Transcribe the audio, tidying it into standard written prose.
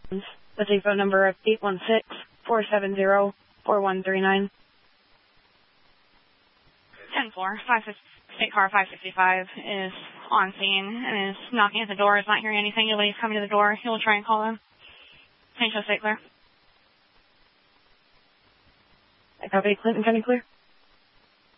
with a phone number of 816-470-4139. 10-4, State Car 565 is on scene and is knocking at the door, is not hearing anything. Nobody's coming to the door. He will try and call them. Change the state clear. I copy. Clinton County clear.